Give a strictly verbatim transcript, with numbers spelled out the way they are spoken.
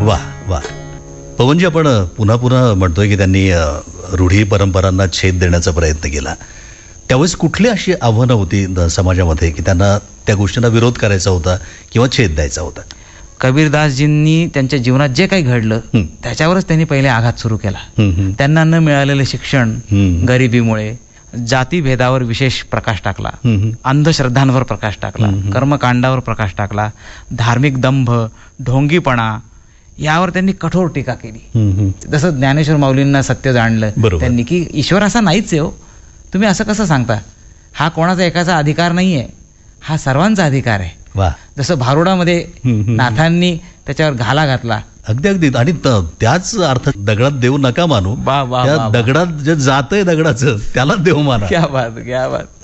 वा वा. पवनजी, आपण पुन्हा पुन्हा म्हणतोय की त्यांनी रूढी परंपरांना छेद देण्याचा प्रयत्न केला. त्यावेळेस कुठली अशी आव्हानं होती समाजामध्ये की त्यांना त्या गोष्टींना विरोध करायचा होता किंवा छेद द्यायचा होता? कबीरदासजींनी त्यांच्या जीवनात जे काही घडलं त्याच्यावरच त्यांनी पहिले आघात सुरू केला. त्यांना न मिळालेलं शिक्षण, गरिबीमुळे, जातीभेदावर विशेष प्रकाश टाकला, अंधश्रद्धांवर प्रकाश टाकला, कर्मकांडावर प्रकाश टाकला, धार्मिक दंभ, ढोंगीपणा यावर त्यांनी कठोर टीका केली. जसं ज्ञानेश्वर माऊलींना सत्य जाणलं त्यांनी की ईश्वर असा नाहीच आहे हो, तुम्ही असं कसं सांगता, हा कोणाचा एकाचा अधिकार नाही आहे, हा सर्वांचा अधिकार आहे. जसं भारुडामध्ये नाथांनी त्याच्यावर घाला घातला. अगदी अगदी. आणि त्याच अर्थ दगडात देव नका मानू, त्या दगडात जे जातंय दगडाचं त्याला देव माना. क्या बात क्या बात.